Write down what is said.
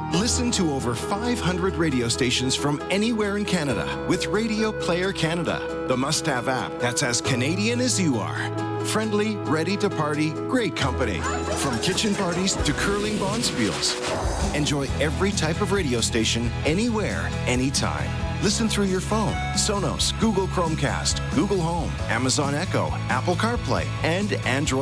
Listen to over 500 radio stations from anywhere in Canada with Radio Player Canada, the must-have app that's as Canadian as you are. Friendly, ready to party, great company. From kitchen parties to curling bonspiels. Enjoy every type of radio station, anywhere, anytime. Listen through your phone, Sonos, Google Chromecast, Google Home, Amazon Echo, Apple CarPlay, and Android